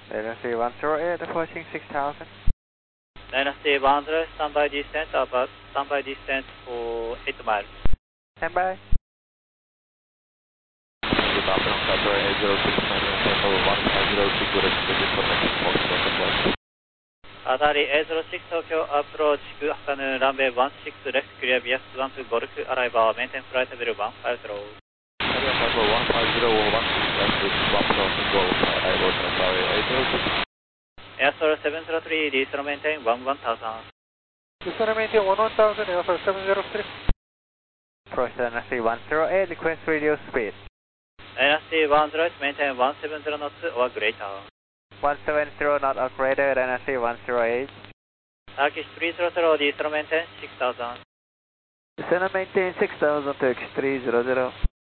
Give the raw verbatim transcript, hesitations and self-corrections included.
Dynasty one zero eight, approaching six thousand. Dynasty one hundred, standby distance, about standby distance for eight miles. Standby. Atari eight zero six Tokyo approach, good afternoon, runway one six left, clear V X one to Golf, arrival, maintain flight level one five zero. one five zero, one six left, one to Golf, arrival, Atari eight zero six. Airstore seven zero three, descent maintain one one thousand. Descent maintain one one thousand, Airstore seven zero three. Approach Dynasty one zero eight, request radio speed. Dynasty one zero eight, maintain one seven zero knots or greater. one seven zero knot or greater, Dynasty one zero eight. Turkish three zero zero, descent maintain six thousand. Descent maintain six thousand, Turkish three zero zero.